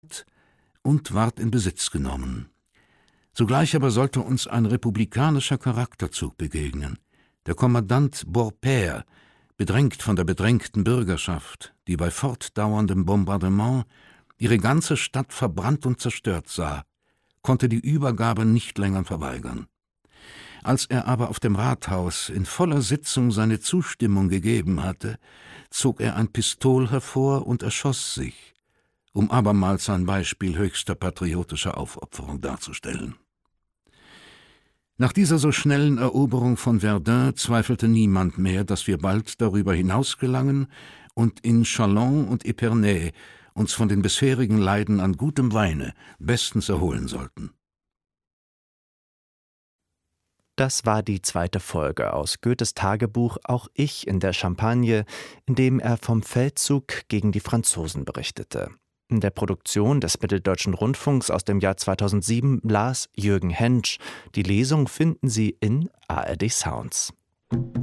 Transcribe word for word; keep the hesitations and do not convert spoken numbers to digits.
und ward in Besitz genommen. Zugleich aber sollte uns ein republikanischer Charakterzug begegnen. Der Kommandant Beaurepaire, bedrängt von der bedrängten Bürgerschaft, die bei fortdauerndem Bombardement ihre ganze Stadt verbrannt und zerstört sah, konnte die Übergabe nicht länger verweigern. Als er aber auf dem Rathaus in voller Sitzung seine Zustimmung gegeben hatte, zog er ein Pistol hervor und erschoss sich, um abermals ein Beispiel höchster patriotischer Aufopferung darzustellen. Nach dieser so schnellen Eroberung von Verdun zweifelte niemand mehr, dass wir bald darüber hinaus gelangen und in Châlons und Epernay uns von den bisherigen Leiden an gutem Weine bestens erholen sollten. Das war die zweite Folge aus Goethes Tagebuch »Auch ich in der Champagne«, in dem er vom Feldzug gegen die Franzosen berichtete. In der Produktion des Mitteldeutschen Rundfunks aus dem Jahr zweitausendsieben las Jürgen Hentsch. Die Lesung finden Sie in A R D Sounds.